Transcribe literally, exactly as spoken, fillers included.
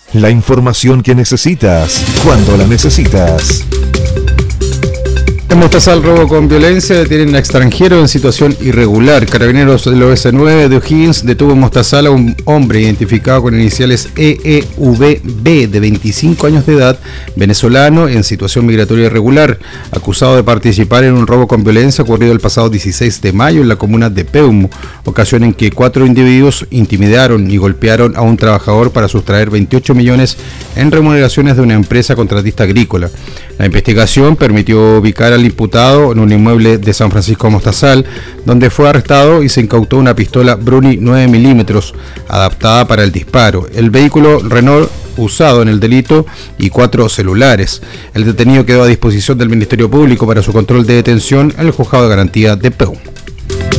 La información que necesitas, cuando la necesitas. En Mostazal, robo con violencia, detienen a extranjero en situación irregular. Carabineros del O S nueve de O'Higgins detuvo en Mostazal a un hombre identificado con iniciales E E V B de veinticinco años de edad, venezolano en situación migratoria irregular, acusado de participar en un robo con violencia ocurrido el pasado dieciséis de mayo en la comuna de Peumo, ocasión en que cuatro individuos intimidaron y golpearon a un trabajador para sustraer veintiocho millones en remuneraciones de una empresa contratista agrícola. La investigación permitió ubicar al imputado en un inmueble de San Francisco de Mostazal, donde fue arrestado y se incautó una pistola Bruni nueve milímetros, adaptada para el disparo, el vehículo Renault usado en el delito y cuatro celulares. El detenido quedó a disposición del Ministerio Público para su control de detención en el Juzgado de Garantía de Peumo.